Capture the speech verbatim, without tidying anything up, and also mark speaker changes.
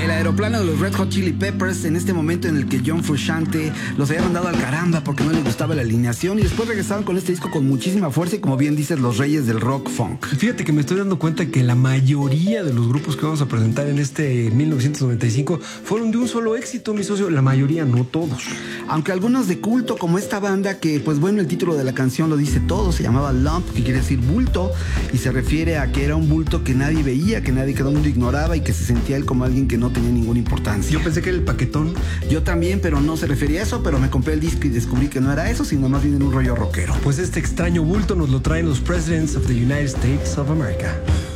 Speaker 1: El aeroplano de los Red Hot Chili Peppers, en este momento en el que John Frusciante los había mandado al caramba porque no les gustaba la alineación, y después regresaron con este disco con muchísima fuerza y, como bien dices, los reyes del rock funk.
Speaker 2: Fíjate que me estoy dando cuenta que la mayoría de los grupos que vamos a presentar en este mil novecientos noventa y cinco fueron de un solo éxito, mi socio. La mayoría, no todos.
Speaker 1: Aunque algunos de culto, como esta banda que, pues bueno, el título de la canción lo dice todo, se llamaba Lump, que quiere decir bulto, y se refiere a que era un bulto que nadie veía, que nadie, que todo el mundo ignoraba y que se sentía él como alguien que no tenía ninguna importancia.
Speaker 2: Yo pensé que era el paquetón.
Speaker 1: Yo también, pero no se refería a eso, pero me compré el disco y descubrí que no era eso, sino más bien en un rollo rockero.
Speaker 2: Pues este extraño bulto nos lo traen los Presidents of the United States of America.